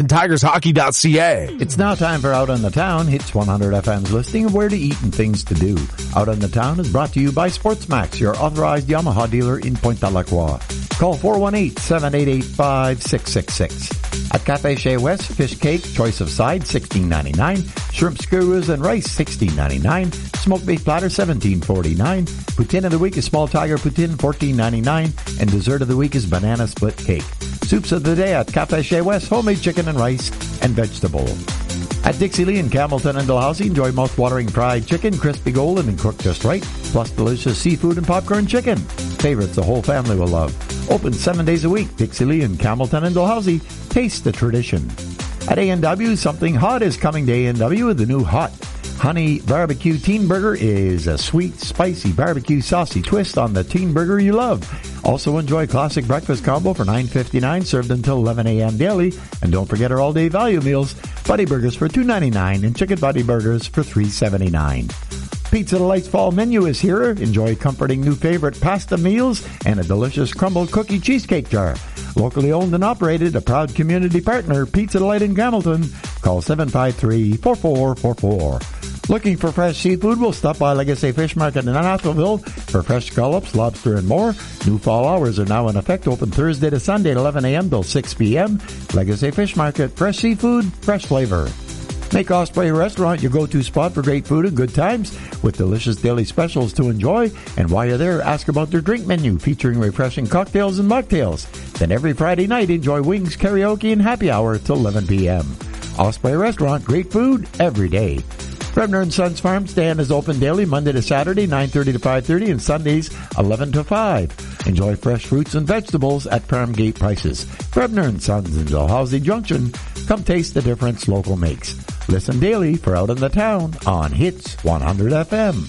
TigersHockey.ca. It's now time for Out on the Town, Hits 100 FM's listing of where to eat and things to do. Out on the Town is brought to you by SportsMax, your authorized Yamaha dealer in Pointe-à-la-Croix. Call 418-788-5666. At Cafe Chez West, fish cake, choice of sides, $16.99. Shrimp skewers and rice, $16.99. Smoked beef platter, $17.49. Poutine of the week is small tiger poutine, $14.99. And dessert of the week is banana split cake. Soups of the day at Cafe Chez West, homemade chicken and rice and vegetable. At Dixie Lee in Campbellton and Dalhousie, enjoy mouth-watering fried chicken, crispy golden and cooked just right, plus delicious seafood and popcorn chicken. Favorites the whole family will love. Open 7 days a week. Dixie Lee in Campbellton and Dalhousie. Taste the tradition. At A&W, something hot is coming to A&W with the new Hot Honey Barbecue Teen Burger. Is a sweet, spicy, barbecue saucy twist on the teen burger you love. Also enjoy classic breakfast combo for $9.59, served until 11 a.m. daily. And don't forget our all-day value meals, Buddy Burgers for $2.99 and Chicken Buddy Burgers for $3.79. Pizza Delight's fall menu is here. Enjoy comforting new favorite pasta meals and a delicious crumbled cookie cheesecake jar. Locally owned and operated, a proud community partner, Pizza Delight in Hamilton. Call 753-4444. Looking for fresh seafood? We'll stop by Legacy Fish Market in Atholville for fresh scallops, lobster, and more. New fall hours are now in effect. Open Thursday to Sunday at 11 a.m. till 6 p.m. Legacy Fish Market. Fresh seafood, fresh flavor. Make Osprey Restaurant your go-to spot for great food and good times with delicious daily specials to enjoy. And while you're there, ask about their drink menu featuring refreshing cocktails and mocktails. Then every Friday night, enjoy wings, karaoke, and happy hour till 11 p.m. Osprey Restaurant, great food every day. Brebner & Sons Farm Stand is open daily Monday to Saturday, 9:30 to 5:30, and Sundays, 11 to 5. Enjoy fresh fruits and vegetables at farm gate prices. Brebner & Sons in Dalhousie Junction. Come taste the difference local makes. Listen daily for Out in the Town on Hits 100 FM.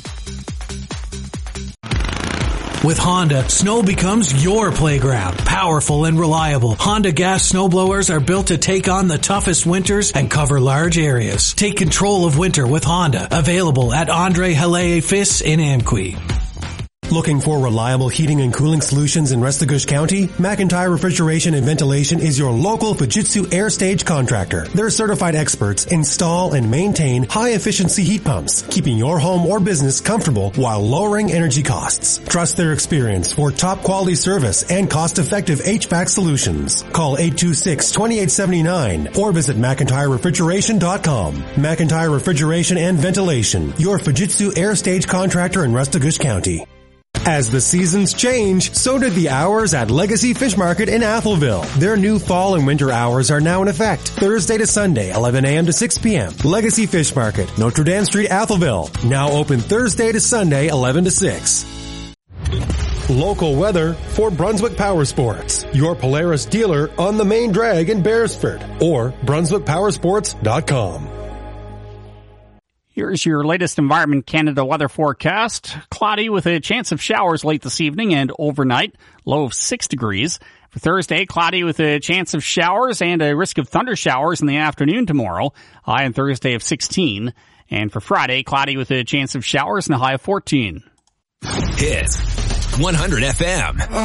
With Honda, snow becomes your playground. Powerful and reliable, Honda gas snowblowers are built to take on the toughest winters and cover large areas. Take control of winter with Honda. Available at Andre Halle Fis in Amqui. Looking for reliable heating and cooling solutions in Restigouche County? McIntyre Refrigeration and Ventilation is your local Fujitsu air stage contractor. Their certified experts install and maintain high-efficiency heat pumps, keeping your home or business comfortable while lowering energy costs. Trust their experience for top-quality service and cost-effective HVAC solutions. Call 826-2879 or visit McIntyreRefrigeration.com. McIntyre Refrigeration and Ventilation, your Fujitsu air stage contractor in Restigouche County. As the seasons change, so did the hours at Legacy Fish Market in Atholville. Their new fall and winter hours are now in effect. Thursday to Sunday, 11 a.m. to 6 p.m. Legacy Fish Market, Notre Dame Street, Atholville. Now open Thursday to Sunday, 11 to 6. Local weather for Brunswick Power Sports, your Polaris dealer on the main drag in Beresford, or BrunswickPowersports.com. Here's your latest Environment Canada weather forecast. Cloudy with a chance of showers late this evening and overnight, low of 6 degrees. For Thursday, cloudy with a chance of showers and a risk of thunder showers in the afternoon tomorrow, high on Thursday of 16. And for Friday, cloudy with a chance of showers and a high of 14. Hit 100 FM.